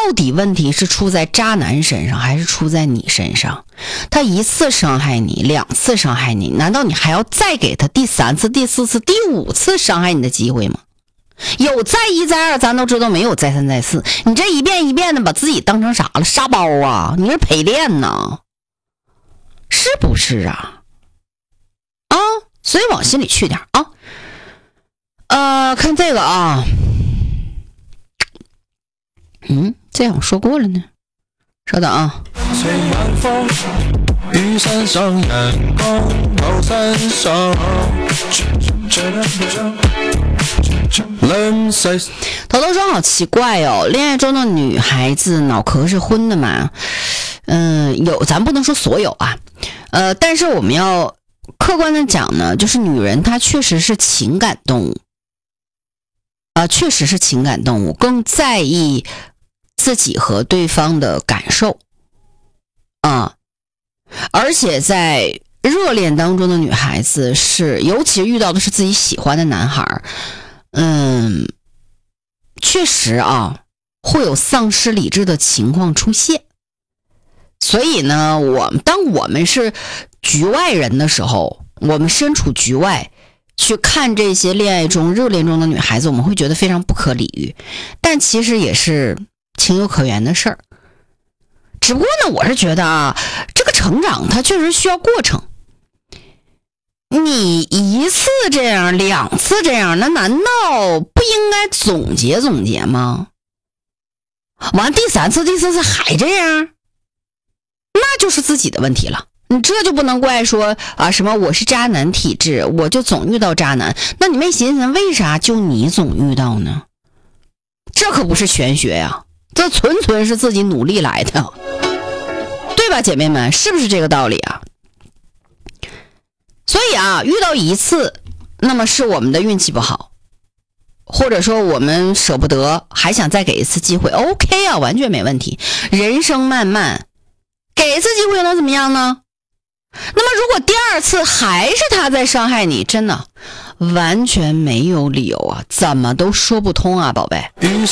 底问题是出在渣男身上还是出在你身上？他一次伤害你，2次伤害你，难道你还要再给他第3次、第4次、第5次伤害你的机会吗？有再1再2咱都知道，没有再3再4。你这一遍一遍的把自己当成啥了？沙包啊？你是陪练呢？是不是啊？啊，所以往心里去点啊。看这个啊，这样说过了呢，稍等啊。头头说好奇怪哦，恋爱中的女孩子脑壳是昏的嘛？有，咱不能说所有啊，但是我们要客观的讲呢，就是女人她确实是情感动物确实是情感动物，更在意自己和对方的感受而且在热恋当中的女孩子是，尤其遇到的是自己喜欢的男孩，确实会有丧失理智的情况出现。所以呢，当我们是局外人的时候，我们身处局外去看这些恋爱中热恋中的女孩子，我们会觉得非常不可理喻，但其实也是情有可原的事儿。只不过呢，我是觉得这个成长它确实需要过程。你1次这样，2次这样，那难道不应该总结总结吗？完第3次、第4次还这样，那就是自己的问题了。你这就不能怪说什么我是渣男体质，我就总遇到渣男。那你没寻思为啥就你总遇到呢？这可不是玄学呀，这纯纯是自己努力来的，对吧，姐妹们？是不是这个道理啊？所以遇到1次，那么是我们的运气不好，或者说我们舍不得，还想再给1次机会 ，OK 啊，完全没问题。人生漫漫，给1次机会能怎么样呢？那么如果第2次还是他在伤害你，真的完全没有理由怎么都说不通啊，宝贝。雨